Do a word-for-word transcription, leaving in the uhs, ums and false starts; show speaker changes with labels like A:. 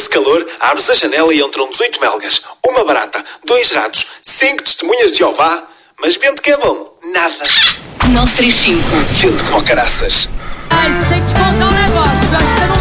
A: calor, abres a janela e entram dezoito melgas, uma barata, dois ratos, cinco testemunhas de Jeová. Mas vento que é bom, nada.
B: nove três cinco.
A: Quente como caraças.
C: Ah, isso tem que te contar um negócio, eu acho que você não